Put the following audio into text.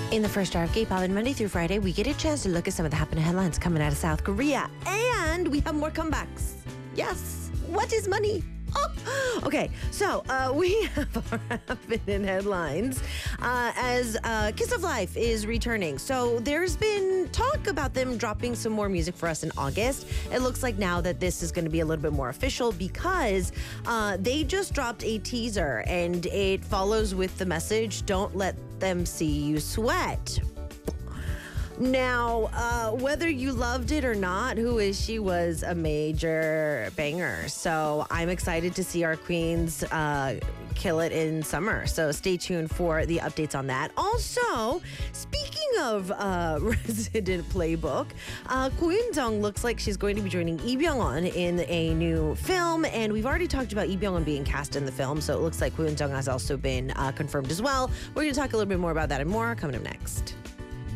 In the first hour of K-Pop, and Monday through Friday, we get a chance to look at some of the happening headlines coming out of South Korea. And we have more comebacks. Yes. What is money? Oh. Okay, so we have our happening headlines as Kiss of Life is returning. So there's been talk about them dropping some more music for us in August. It looks like now that this is going to be a little bit more official because they just dropped a teaser and it follows with the message, "Don't let them see you sweat." Now, whether you loved it or not, Who Is She was a major banger. So I'm excited to see our queens kill it in summer. So stay tuned for the updates on that. Also, speaking of Resident Playbook, Ko Eun-jung looks like she's going to be joining Lee Byung-hun in a new film. And we've already talked about Lee Byung-hun being cast in the film. So it looks like Ko Eun-jung has also been confirmed as well. We're going to talk a little bit more about that and more coming up next.